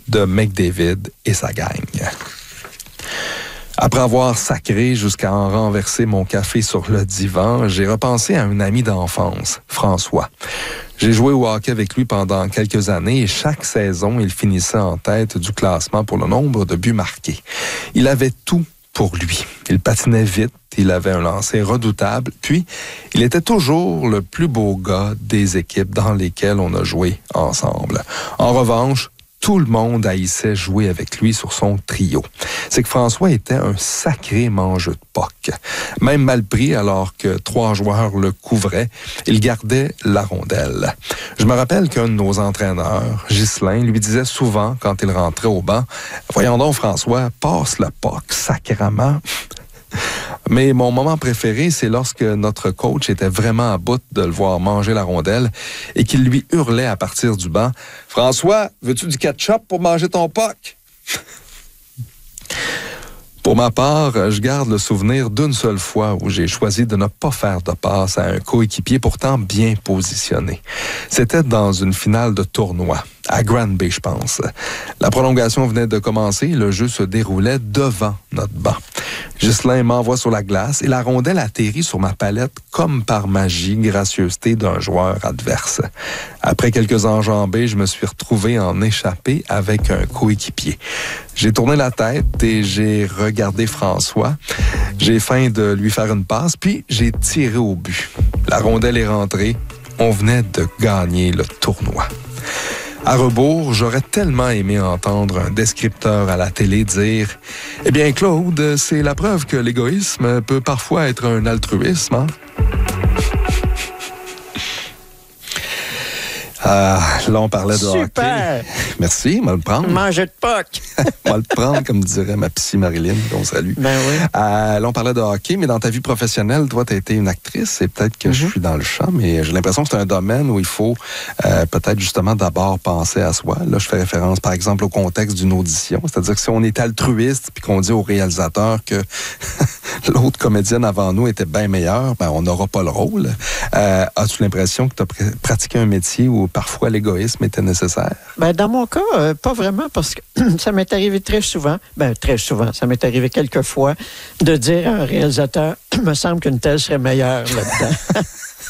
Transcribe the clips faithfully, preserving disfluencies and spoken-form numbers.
de McDavid et sa gang. Après avoir sacré jusqu'à en renverser mon café sur le divan, j'ai repensé à un ami d'enfance, François. J'ai joué au hockey avec lui pendant quelques années et chaque saison, il finissait en tête du classement pour le nombre de buts marqués. Il avait tout pour lui. Il patinait vite, il avait un lancer redoutable, puis il était toujours le plus beau gars des équipes dans lesquelles on a joué ensemble. En revanche, tout le monde haïssait jouer avec lui sur son trio. C'est que François était un sacré mangeux de puck. Même mal pris alors que trois joueurs le couvraient, il gardait la rondelle. Je me rappelle qu'un de nos entraîneurs, Ghislain, lui disait souvent quand il rentrait au banc, « Voyons donc François, passe le puck sacrément. » Mais mon moment préféré, c'est lorsque notre coach était vraiment à bout de le voir manger la rondelle et qu'il lui hurlait à partir du banc « François, veux-tu du ketchup pour manger ton puck? » Pour ma part, je garde le souvenir d'une seule fois où j'ai choisi de ne pas faire de passe à un coéquipier pourtant bien positionné. C'était dans une finale de tournoi, à Granby, je pense. La prolongation venait de commencer et le jeu se déroulait devant notre banc. Ghislain m'envoie sur la glace et la rondelle atterrit sur ma palette comme par magie, gracieuseté d'un joueur adverse. Après quelques enjambées, je me suis retrouvé en échappé avec un coéquipier. J'ai tourné la tête et j'ai regardé François. J'ai faim de lui faire une passe, puis j'ai tiré au but. La rondelle est rentrée. On venait de gagner le tournoi. À rebours, j'aurais tellement aimé entendre un descripteur à la télé dire « Eh bien, Claude, c'est la preuve que l'égoïsme peut parfois être un altruisme, hein? » Ah, là, on parlait de Super. hockey. Merci, on va le prendre. Manger de puck. On va le prendre, comme dirait ma psy Marilyn, qu'on salue. Ben oui. Euh, là, on parlait de hockey, mais dans ta vie professionnelle, toi, tu as été une actrice, et peut-être que mm-hmm. je suis dans le champ, mais j'ai l'impression que c'est un domaine où il faut euh, peut-être justement d'abord penser à soi. Là, je fais référence, par exemple, au contexte d'une audition. C'est-à-dire que si on est altruiste puis qu'on dit au réalisateur que l'autre comédienne avant nous était bien meilleure, ben, on n'aura pas le rôle. Euh, as-tu l'impression que tu as pr- pratiqué un métier où parfois l'égoïsme était nécessaire? Ben, dans mon cas, euh, pas vraiment, parce que ça m'est arrivé très souvent, ben très souvent, ça m'est arrivé quelques fois, de dire à un réalisateur, il me semble qu'une telle serait meilleure là-dedans.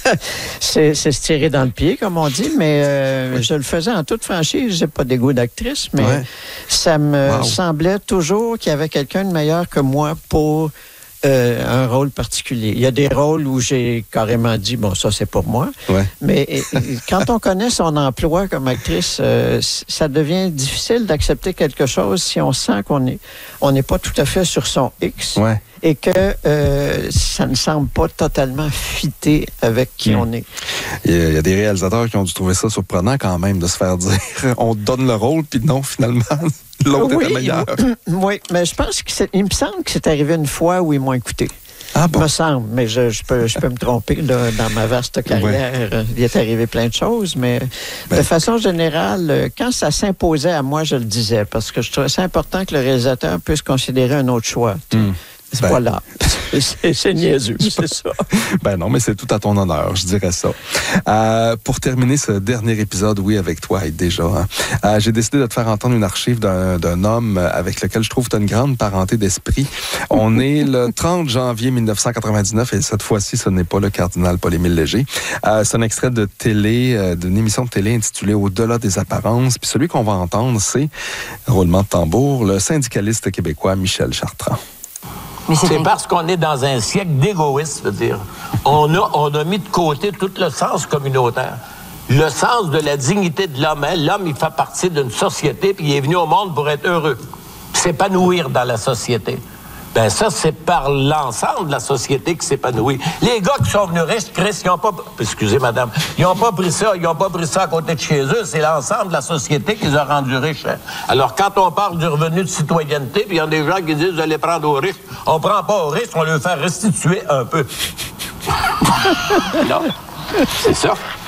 c'est, c'est se tirer dans le pied, comme on dit, mais euh, je le faisais en toute franchise. J'ai pas d'égo d'actrice, mais ouais. ça me wow. semblait toujours qu'il y avait quelqu'un de meilleur que moi pour Euh, un rôle particulier. Il y a des rôles où j'ai carrément dit, bon, ça, c'est pour moi. Ouais. Mais et, et, quand on connaît son emploi comme actrice, euh, ça devient difficile d'accepter quelque chose si on sent qu'on est, on n'est pas tout à fait sur son X. Ouais. Et que euh, ça ne semble pas totalement fité avec qui mmh. on est. Il y, a, il y a des réalisateurs qui ont dû trouver ça surprenant quand même de se faire dire on te donne le rôle, puis non, finalement, l'autre oui, était meilleur. Oui, mais je pense qu'il me semble que c'est arrivé une fois où ils m'ont écouté. Ah bon? Il me semble, mais je, je, peux, je peux me tromper là, dans ma vaste carrière. Ouais. Il est arrivé plein de choses, mais ben. de façon générale, quand ça s'imposait à moi, je le disais, parce que je trouvais ça important que le réalisateur puisse considérer un autre choix. Mmh. C'est ben, voilà. C'est, c'est niaiseux, c'est ça. Ben non, mais c'est tout à ton honneur, je dirais ça. Euh, pour terminer ce dernier épisode, oui, avec toi, déjà, hein, euh, j'ai décidé de te faire entendre une archive d'un, d'un homme avec lequel je trouve que tu as une grande parenté d'esprit. On est le trente janvier mille neuf cent quatre-vingt-dix-neuf et cette fois-ci, ce n'est pas le cardinal Paul-Émile Léger. Euh, c'est un extrait de télé, euh, d'une émission de télé intitulée Au-delà des apparences. Puis celui qu'on va entendre, c'est, roulement de tambour, le syndicaliste québécois Michel Chartrand. C'est parce qu'on est dans un siècle d'égoïsme, je veux dire. On a, on a mis de côté tout le sens communautaire. Le sens de la dignité de l'homme. Hein? L'homme, il fait partie d'une société, puis il est venu au monde pour être heureux, s'épanouir dans la société. Ben ça, c'est par l'ensemble de la société qui s'épanouit. Les gars qui sont venus riches, Chris, ils n'ont pas... Excusez, madame. Ils n'ont pas pris ça, ils n'ont pas pris ça à côté de chez eux. C'est l'ensemble de la société qui les a rendus riches. Hein? Alors, quand on parle du revenu de citoyenneté, puis il y a des gens qui disent, vous allez prendre aux riches. On prend pas aux riches, on leur fait restituer un peu. Non, c'est ça. Oui.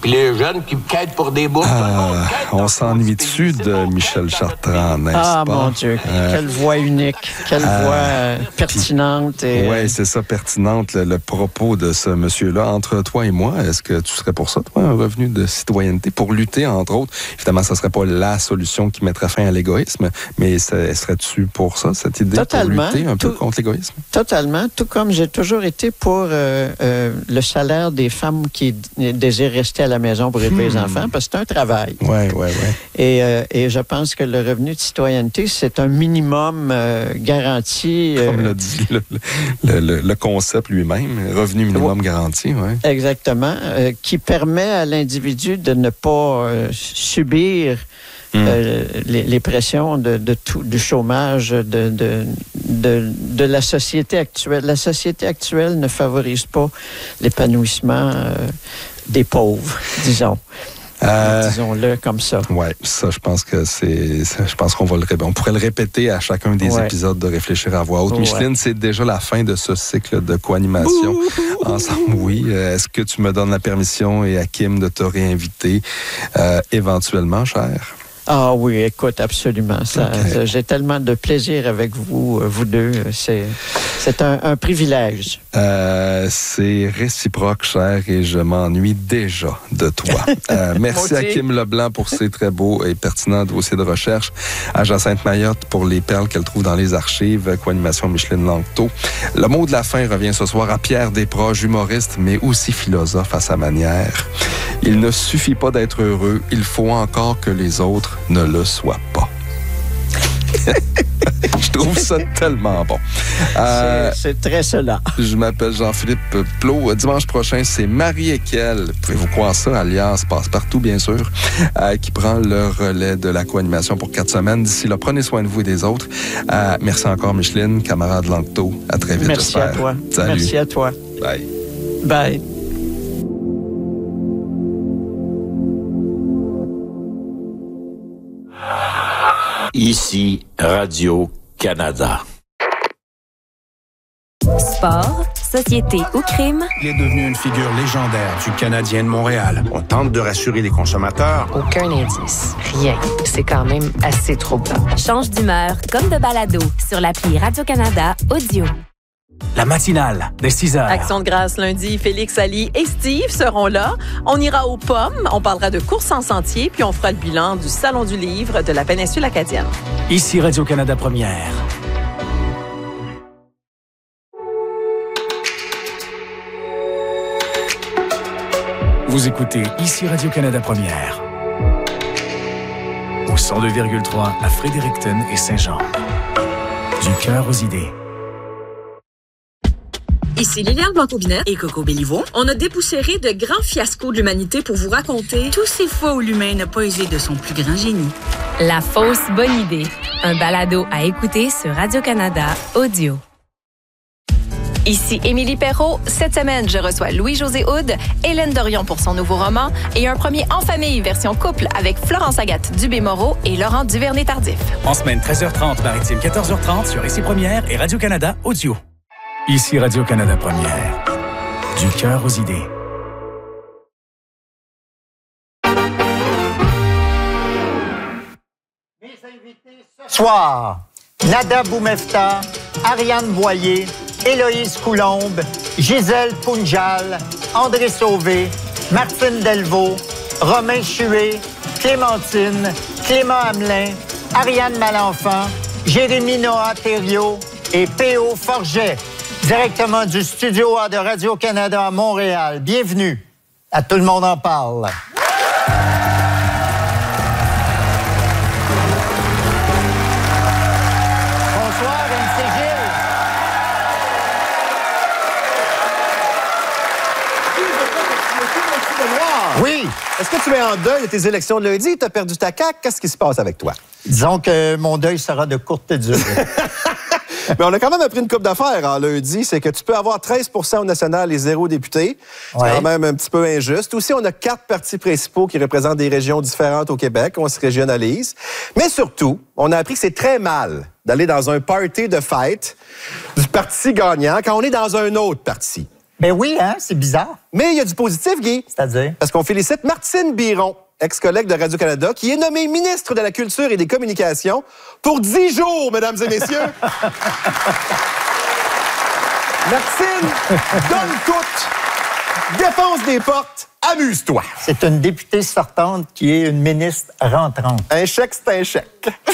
Puis les jeunes qui quêtent pour des bourses. Ah, on s'ennuie dessus de Michel Chartrand, n'est-ce ah, pas? Ah, mon Dieu, euh, quelle voix unique, quelle euh, voix euh, pertinente. Et... Oui, c'est ça, pertinente, le, le propos de ce monsieur-là. Entre toi et moi, est-ce que tu serais pour ça, toi, un revenu de citoyenneté, pour lutter, entre autres? Évidemment, ça ne serait pas la solution qui mettrait fin à l'égoïsme, mais serais-tu pour ça, cette idée, Totalement, pour lutter un tout, peu contre l'égoïsme? Totalement, tout comme j'ai toujours été pour euh, euh, le salaire des femmes qui désirent rester à la maison pour élever hmm. les enfants, parce que c'est un travail. Oui, oui, oui. Et, euh, et je pense que le revenu de citoyenneté, c'est un minimum euh, garanti. Comme euh, l'a dit le, le, le, le concept lui-même, revenu minimum oui. garanti, oui. Exactement, euh, qui permet à l'individu de ne pas euh, subir Mmh. Euh, les, les pressions de, de tout, du chômage, de, de, de, de la société actuelle. La société actuelle ne favorise pas l'épanouissement euh, des pauvres, disons. Euh, Disons-le comme ça. Oui, ça, je pense que c'est. Ça, je pense qu'on va le répéter. On pourrait le répéter à chacun des ouais. épisodes de Réfléchir à voix haute. Ouais. Micheline, c'est déjà la fin de ce cycle de co-animation ensemble. Oui. Est-ce que tu me donnes la permission et à Kim de te réinviter euh, éventuellement, cher? Ah oui, écoute, absolument. Ça, okay. ça, j'ai tellement de plaisir avec vous, vous deux. C'est, c'est un, un privilège. Euh, c'est réciproque, cher, et je m'ennuie déjà de toi. Euh, merci à Kim Leblanc pour ses très beaux et pertinents dossiers de recherche, à Jacinthe Mayotte pour les perles qu'elle trouve dans les archives, co-animation Micheline Langto. Le mot de la fin revient ce soir à Pierre Desproges, humoriste, mais aussi philosophe à sa manière. Il ne suffit pas d'être heureux, il faut encore que les autres ne le soient pas. Je trouve ça tellement bon. Euh, c'est, c'est très cela. Je m'appelle Jean-Philippe Plot. Dimanche prochain, c'est Marie Equel, pouvez-vous croire ça, alias Passe-Partout, bien sûr, euh, qui prend le relais de la co-animation pour quatre semaines. D'ici là, prenez soin de vous et des autres. Euh, merci encore, Micheline, camarade Langto. À très vite, merci j'espère. À toi. Salut. Merci à toi. Bye. Bye. Ici, Radio-Canada. Sport, société ou crime. Il est devenu une figure légendaire du Canadien de Montréal. On tente de rassurer les consommateurs. Aucun indice. Rien. C'est quand même assez troublant. Change d'humeur comme de balado sur l'appli Radio-Canada Audio. La matinale, dès six heures. Action de grâce lundi, Félix, Ali et Steve seront là. On ira aux pommes, on parlera de course en sentier, puis on fera le bilan du Salon du livre de la péninsule acadienne. Ici Radio-Canada Première. Vous écoutez Ici Radio-Canada Première. Au cent deux virgule trois à Fredericton et Saint-Jean. Du cœur aux idées. Ici Liliane Blanc-Aubinette et Coco Béliveau. On a dépoussiéré de grands fiascos de l'humanité pour vous raconter tous ces fois où l'humain n'a pas usé de son plus grand génie. La fausse bonne idée. Un balado à écouter sur Radio-Canada Audio. Ici Émilie Perrault. Cette semaine, je reçois Louis-José Houd, Hélène Dorion pour son nouveau roman et un premier En famille version couple avec Florence Agathe Dubé-Moreau et Laurent Duvernay-Tardif. En semaine treize heures trente, maritime quatorze heures trente sur Ici Première et Radio-Canada Audio. Ici Radio-Canada Première. Du cœur aux idées. Mes invités ce soir, Nada Boumefta, Ariane Boyer, Héloïse Coulombe, Gisèle Punjal, André Sauvé, Martine Delvaux, Romain Chué, Clémentine, Clément Hamelin, Ariane Malenfant, Jérémy Noah Thériault et P O Forget. Directement du studio A de Radio-Canada à Montréal. Bienvenue à Tout le monde en parle. Bonsoir, M C Gilles. Oui. Est-ce que tu es en deuil de tes élections de lundi? Tu as perdu ta C A Q? Qu'est-ce qui se passe avec toi? Disons que mon deuil sera de courte durée. Mais on a quand même appris une coupe d'affaires en lundi, c'est que tu peux avoir treize pour cent au national et zéro député. C'est ouais. quand même un petit peu injuste. Aussi, on a quatre partis principaux qui représentent des régions différentes au Québec. On se régionalise. Mais surtout, on a appris que c'est très mal d'aller dans un party de fête du parti gagnant quand on est dans un autre parti. Ben oui, hein, c'est bizarre. Mais il y a du positif, Guy. C'est-à-dire? Parce qu'on félicite Martine Biron, ex-collègue de Radio-Canada, qui est nommée ministre de la Culture et des Communications pour dix jours, mesdames et messieurs. Martine, donne toute, défonce des portes, amuse-toi. C'est une députée sortante qui est une ministre rentrante. Un chèque, c'est un chèque.